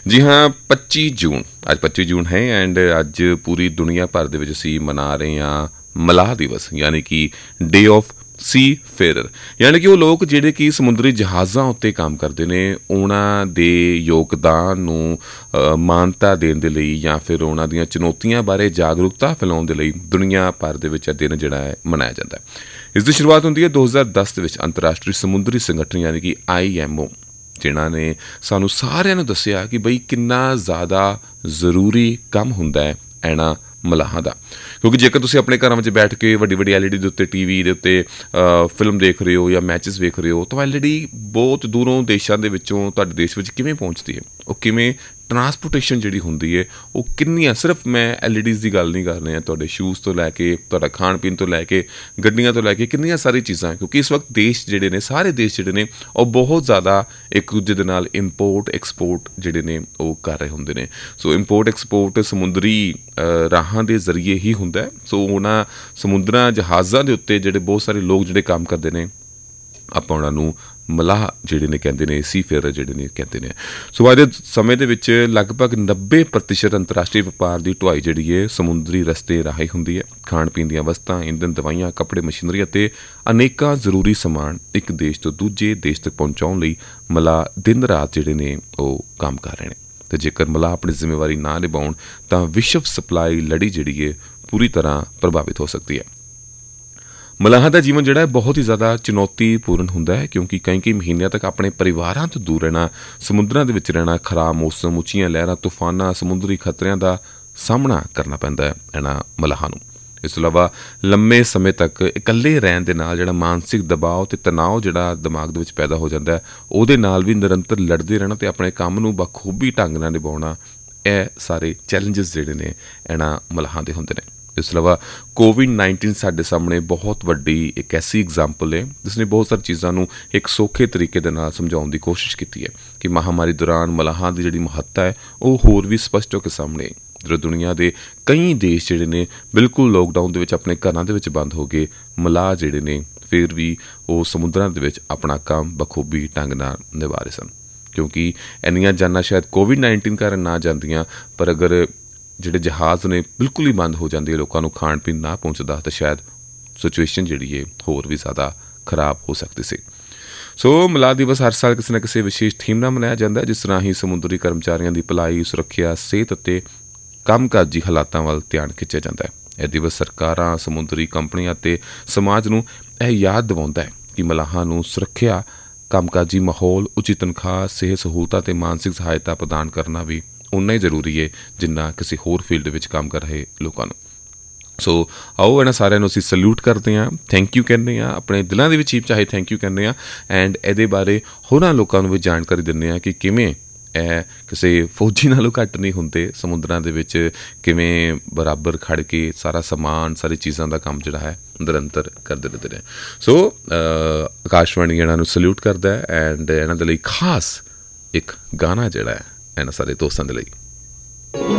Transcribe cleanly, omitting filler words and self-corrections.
ਜੀ ਹਾਂ, 25 ਜੂਨ ਅੱਜ 25 ਜੂਨ ਹੈ ਐਂਡ ਅੱਜ ਪੂਰੀ ਦੁਨੀਆ ਭਰ ਦੇ ਵਿੱਚ ਅਸੀਂ ਮਨਾ ਰਹੇ ਹਾਂ ਮਲਾਹ ਦਿਵਸ, ਯਾਨੀ ਕਿ ਡੇ ਆਫ ਸੀ ਫੇਰਰ। ਯਾਨੀ ਕਿ ਉਹ ਲੋਕ ਜਿਹੜੇ ਕਿ ਸਮੁੰਦਰੀ ਜਹਾਜ਼ਾਂ ਉੱਤੇ ਕੰਮ ਕਰਦੇ ਨੇ, ਉਹਨਾਂ ਦੇ ਯੋਗਦਾਨ ਨੂੰ ਮਾਨਤਾ ਦੇਣ ਦੇ ਲਈ ਜਾਂ ਫਿਰ ਉਹਨਾਂ ਦੀਆਂ ਚੁਣੌਤੀਆਂ ਬਾਰੇ ਜਾਗਰੂਕਤਾ ਫੈਲਾਉਣ ਦੇ ਲਈ ਦੁਨੀਆ ਭਰ ਦੇ ਵਿੱਚ ਇਹ ਦਿਨ ਜਿਹੜਾ ਹੈ ਮਨਾਇਆ ਜਾਂਦਾ ਹੈ। ਇਸ ਦੀ ਸ਼ੁਰੂਆਤ ਹੁੰਦੀ ਹੈ 2010 ਦੇ ਵਿੱਚ ਅੰਤਰਰਾਸ਼ਟਰੀ ਸਮੁੰਦਰੀ ਸੰਗਠਨ ਯਾਨੀ ਕਿ IMO, ਜਿਨ੍ਹਾਂ ਨੇ ਸਾਨੂੰ ਸਾਰਿਆਂ ਨੂੰ ਦੱਸਿਆ ਕਿ ਬਈ ਕਿੰਨਾ ਜ਼ਿਆਦਾ ਜ਼ਰੂਰੀ ਕੰਮ ਹੁੰਦਾ ਹੈ ਇਹਨਾਂ ਮਲਾਹਾਂ ਦਾ। ਕਿਉਂਕਿ ਜੇਕਰ ਤੁਸੀਂ ਆਪਣੇ ਘਰਾਂ ਵਿੱਚ ਬੈਠ ਕੇ ਵੱਡੀ ਵੱਡੀ LED ਦੇ ਉੱਤੇ, TV ਦੇ ਉੱਤੇ ਫਿਲਮ ਦੇਖ ਰਹੇ ਹੋ ਜਾਂ ਮੈਚਿਸ ਵੇਖ ਰਹੇ ਹੋ, ਤਾਂ LED ਬਹੁਤ ਦੂਰੋਂ ਦੇਸ਼ਾਂ ਦੇ ਵਿੱਚੋਂ ਤੁਹਾਡੇ ਦੇਸ਼ ਵਿੱਚ ਕਿਵੇਂ ਪਹੁੰਚਦੀ ਹੈ, ਉਹ ਕਿਵੇਂ ਟਰਾਂਸਪੋਰਟੇਸ਼ਨ ਜਿਹੜੀ ਹੁੰਦੀ ਹੈ ਉਹ ਕਿੰਨੀਆਂ, ਸਿਰਫ ਮੈਂ LEDs ਦੀ ਗੱਲ ਨਹੀਂ ਕਰ ਰਿਹਾ, ਤੁਹਾਡੇ ਸ਼ੂਜ਼ ਤੋਂ ਲੈ ਕੇ ਤੁਹਾਡਾ ਖਾਣ ਪੀਣ ਤੋਂ ਲੈ ਕੇ ਗੱਡੀਆਂ ਤੋਂ ਲੈ ਕੇ ਕਿੰਨੀਆਂ ਸਾਰੀ ਚੀਜ਼ਾਂ। ਕਿਉਂਕਿ ਇਸ ਵਕਤ ਦੇਸ਼ ਜਿਹੜੇ ਨੇ, ਸਾਰੇ ਦੇਸ਼ ਜਿਹੜੇ ਨੇ ਉਹ ਬਹੁਤ ਜ਼ਿਆਦਾ ਇੱਕ ਦੂਜੇ ਦੇ ਨਾਲ ਇੰਪੋਰਟ ਐਕਸਪੋਰਟ ਜਿਹੜੇ ਨੇ ਉਹ ਕਰ ਰਹੇ ਹੁੰਦੇ ਨੇ। ਸੋ ਇੰਪੋਰਟ ਐਕਸਪੋਰਟ ਸਮੁੰਦਰੀ ਰਾਹਾਂ ਦੇ ਜ਼ਰੀਏ ਹੀ ਹੁੰਦਾ ਹੈ। ਸੋ ਉਹਨਾਂ ਸਮੁੰਦਰਾਂ ਜਹਾਜ਼ਾਂ ਦੇ ਉੱਤੇ ਜਿਹੜੇ ਬਹੁਤ ਸਾਰੇ ਲੋਕ ਜਿਹੜੇ ਕੰਮ ਕਰਦੇ ਨੇ, ਆਪਾਂ ਉਹਨਾਂ ਨੂੰ ਮਲਾਹ ਜਿਹੜੇ ਨੇ ਕਹਿੰਦੇ ਨੇ, ਸੀ ਫੇਰਰ ਜਿਹੜੇ ਨੇ ਕਹਿੰਦੇ ਨੇ। ਸੋ ਅੱਜ ਦੇ ਸਮੇਂ ਦੇ ਵਿੱਚ ਲਗਭਗ 90% ਅੰਤਰਰਾਸ਼ਟਰੀ ਵਪਾਰ ਦੀ ਢੁਆਈ ਜਿਹੜੀ ਹੈ ਸਮੁੰਦਰੀ ਰਸਤੇ ਰਾਹੀਂ ਹੁੰਦੀ ਹੈ। ਖਾਣ ਪੀਣ ਦੀਆਂ ਵਸਤਾਂ, ਇੰਧਨ, ਦਵਾਈਆਂ, ਕੱਪੜੇ, ਮਸ਼ੀਨਰੀ ਅਤੇ ਅਨੇਕਾਂ ਜ਼ਰੂਰੀ ਸਮਾਨ ਇੱਕ ਦੇਸ਼ ਤੋਂ ਦੂਜੇ ਦੇਸ਼ ਤੱਕ ਪਹੁੰਚਾਉਣ ਲਈ ਮਲਾਹ ਦਿਨ ਰਾਤ ਜਿਹੜੇ ਨੇ ਉਹ ਕੰਮ ਕਰ ਰਹੇ ਨੇ। ਅਤੇ ਜੇਕਰ ਮਲਾਹ ਆਪਣੀ ਜ਼ਿੰਮੇਵਾਰੀ ਨਾ ਨਿਭਾਉਣ ਤਾਂ ਵਿਸ਼ਵ ਸਪਲਾਈ ਲੜੀ ਜਿਹੜੀ ਹੈ ਪੂਰੀ ਤਰ੍ਹਾਂ ਪ੍ਰਭਾਵਿਤ ਹੋ ਸਕਦੀ ਹੈ। ਮਲਾਹਾਂ ਦਾ ਜੀਵਨ ਜਿਹੜਾ ਹੈ ਬਹੁਤ ਹੀ ਜ਼ਿਆਦਾ ਚੁਣੌਤੀਪੂਰਨ ਹੁੰਦਾ ਹੈ, ਕਿਉਂਕਿ ਕਈ ਮਹੀਨਿਆਂ ਤੱਕ ਆਪਣੇ ਪਰਿਵਾਰਾਂ ਤੋਂ ਦੂਰ ਰਹਿਣਾ, ਸਮੁੰਦਰਾਂ ਦੇ ਵਿੱਚ ਰਹਿਣਾ, ਖਰਾਬ ਮੌਸਮ, ਉੱਚੀਆਂ ਲਹਿਰਾਂ, ਤੂਫਾਨਾਂ, ਸਮੁੰਦਰੀ ਖਤਰਿਆਂ ਦਾ ਸਾਹਮਣਾ ਕਰਨਾ ਪੈਂਦਾ ਹੈ ਇਹਨਾਂ ਮਲਾਹਾਂ ਨੂੰ। ਇਸ ਤੋਂ ਇਲਾਵਾ ਲੰਮੇ ਸਮੇਂ ਤੱਕ ਇਕੱਲੇ ਰਹਿਣ ਦੇ ਨਾਲ ਜਿਹੜਾ ਮਾਨਸਿਕ ਦਬਾਅ ਅਤੇ ਤਣਾਅ ਜਿਹੜਾ ਦਿਮਾਗ ਦੇ ਵਿੱਚ ਪੈਦਾ ਹੋ ਜਾਂਦਾ ਹੈ, ਉਹਦੇ ਨਾਲ ਵੀ ਨਿਰੰਤਰ ਲੜਦੇ ਰਹਿਣਾ ਅਤੇ ਆਪਣੇ ਕੰਮ ਨੂੰ ਬਖੂਬੀ ਢੰਗ ਨਾਲ ਨਿਭਾਉਣਾ, ਇਹ ਸਾਰੇ ਚੈਲੰਜਸ ਜਿਹੜੇ ਨੇ ਇਹਨਾਂ ਮਲਾਹਾਂ ਦੇ ਹੁੰਦੇ ਨੇ। ਇਸ ਤੋਂ ਇਲਾਵਾ COVID-19 ਸਾਡੇ ਸਾਹਮਣੇ ਬਹੁਤ ਵੱਡੀ ਇੱਕ ਐਸੀ ਐਗਜ਼ਾਮਪਲ ਹੈ ਜਿਸ ਨੇ ਬਹੁਤ ਸਾਰੀ ਚੀਜ਼ਾਂ ਨੂੰ ਇੱਕ ਸੌਖੇ ਤਰੀਕੇ ਦੇ ਨਾਲ ਸਮਝਾਉਣ ਦੀ ਕੋਸ਼ਿਸ਼ ਕੀਤੀ ਹੈ ਕਿ ਮਹਾਂਮਾਰੀ ਦੌਰਾਨ ਮਲਾਹਾਂ ਦੀ ਜਿਹੜੀ ਮਹੱਤਤਾ ਹੈ ਉਹ ਹੋਰ ਵੀ ਸਪਸ਼ਟ ਹੋ ਕੇ ਸਾਹਮਣੇ। ਜਦੋਂ ਦੁਨੀਆ ਦੇ ਕਈ ਦੇਸ਼ ਜਿਹੜੇ ਨੇ ਬਿਲਕੁਲ ਲੋਕਡਾਊਨ ਦੇ ਵਿੱਚ ਆਪਣੇ ਘਰਾਂ ਦੇ ਵਿੱਚ ਬੰਦ ਹੋ ਗਏ, ਮਲਾਹ ਜਿਹੜੇ ਨੇ ਫਿਰ ਵੀ ਉਹ ਸਮੁੰਦਰਾਂ ਦੇ ਵਿੱਚ ਆਪਣਾ ਕੰਮ ਬਖੂਬੀ ਢੰਗ ਨਾਲ ਨਿਭਾ ਰਹੇ ਸਨ। ਕਿਉਂਕਿ ਇੰਨੀਆਂ ਜਾਨਾਂ ਸ਼ਾਇਦ COVID-19 ਕਾਰਨ ਨਾ ਜਾਂਦੀਆਂ, ਪਰ ਅਗਰ ਜਿਹੜੇ ਜਹਾਜ਼ ਨੇ ਬਿਲਕੁਲ ਹੀ ਬੰਦ ਹੋ ਜਾਂਦੇ, ਲੋਕਾਂ ਨੂੰ ਖਾਣ ਪੀਣ ਨਾ ਪਹੁੰਚਦਾ, ਤਾਂ ਸ਼ਾਇਦ ਸਿਚੁਏਸ਼ਨ ਜਿਹੜੀ ਹੈ ਹੋਰ ਵੀ ਜ਼ਿਆਦਾ ਖਰਾਬ ਹੋ ਸਕਦੀ ਸੀ। ਸੋ ਮਲਾਹ ਦਿਵਸ ਹਰ ਸਾਲ ਕਿਸੇ ਨਾ ਕਿਸੇ ਵਿਸ਼ੇਸ਼ ਥੀਮ ਨਾਲ ਮਨਾਇਆ ਜਾਂਦਾ ਹੈ, ਜਿਸ ਤਰ੍ਹਾਂ ਹੀ ਸਮੁੰਦਰੀ ਕਰਮਚਾਰੀਆਂ ਦੀ ਭਲਾਈ, ਸੁਰੱਖਿਆ, ਸਿਹਤ ਅਤੇ ਕੰਮਕਾਜੀ ਹਾਲਾਤਾਂ ਵੱਲ ਧਿਆਨ ਖਿੱਚਿਆ ਜਾਂਦਾ ਹੈ। ਇਹ ਦਿਵਸ ਸਰਕਾਰਾਂ, ਸਮੁੰਦਰੀ ਕੰਪਨੀਆਂ ਅਤੇ ਸਮਾਜ ਨੂੰ ਇਹ ਯਾਦ ਦਿਵਾਉਂਦਾ ਹੈ ਕਿ ਮਲਾਹਾਂ ਨੂੰ ਸੁਰੱਖਿਆ, ਕੰਮਕਾਜੀ ਮਾਹੌਲ, ਉੱਚੀ ਤਨਖਾਹ, ਸਿਹਤ ਸਹੂਲਤਾਂ ਅਤੇ ਮਾਨਸਿਕ ਸਹਾਇਤਾ ਪ੍ਰਦਾਨ ਕਰਨਾ ਵੀ ਉਨਾ ਹੀ ਜ਼ਰੂਰੀ ਹੈ ਜਿੰਨਾ ਕਿਸੇ ਹੋਰ ਫੀਲਡ ਵਿੱਚ ਕੰਮ ਕਰ ਰਹੇ ਲੋਕਾਂ ਨੂੰ। ਸੋ ਆਓ ਇਹਨਾਂ ਸਾਰਿਆਂ ਨੂੰ ਅਸੀਂ ਸਲੂਟ ਕਰਦੇ ਹਾਂ, ਥੈਂਕ ਯੂ ਕਹਿੰਦੇ ਹਾਂ, ਆਪਣੇ ਦਿਲਾਂ ਦੇ ਵਿੱਚ ਹੀ ਚਾਹੇ ਥੈਂਕ ਯੂ ਕਹਿੰਦੇ ਹਾਂ, ਐਂਡ ਇਹਦੇ ਬਾਰੇ ਹੋਰਾਂ ਲੋਕਾਂ ਨੂੰ ਵੀ ਜਾਣਕਾਰੀ ਦਿੰਦੇ ਹਾਂ ਕਿ ਕਿਵੇਂ ਇਹ ਕਿਸੇ ਫੌਜੀ ਨਾਲੋਂ ਘੱਟ ਨਹੀਂ ਹੁੰਦੇ, ਸਮੁੰਦਰਾਂ ਦੇ ਵਿੱਚ ਕਿਵੇਂ ਬਰਾਬਰ ਖੜ੍ਹ ਕੇ ਸਾਰਾ ਸਮਾਨ, ਸਾਰੀ ਚੀਜ਼ਾਂ ਦਾ ਕੰਮ ਜਿਹੜਾ ਹੈ ਨਿਰੰਤਰ ਕਰਦੇ ਰਹਿੰਦੇ ਨੇ। ਸੋ ਆਕਾਸ਼ਵਾਣੀ ਇਹਨਾਂ ਨੂੰ ਸਲੂਟ ਕਰਦਾ ਹੈ ਐਂਡ ਇਹਨਾਂ ਦੇ ਲਈ ਖਾਸ ਇੱਕ ਗਾਣਾ ਜਿਹੜਾ ਹੈ ਇਹਨਾਂ ਸਾਰੇ ਦੋਸਤਾਂ ਦੇ ਲਈ।